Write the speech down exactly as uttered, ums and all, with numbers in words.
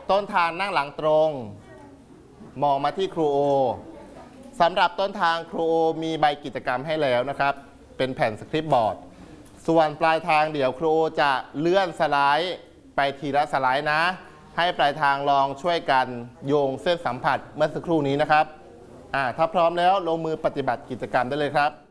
ต้นทางนั่งหลังตรงมองมาที่ครูโอสำหรับต้นทางครูโอมีใบกิจกรรมให้แล้วนะครับเป็นแผ่นสคริปต์บอร์ดส่วนปลายทางเดี๋ยวครูโอจะเลื่อนสไลด์ไปทีละสไลด์นะให้ปลายทางลองช่วยกันโยงเส้นสัมผัสเมื่อสักครู่นี้นะครับอ่าถ้าพร้อมแล้วลงมือปฏิบัติกิจกรรมได้เลยครับ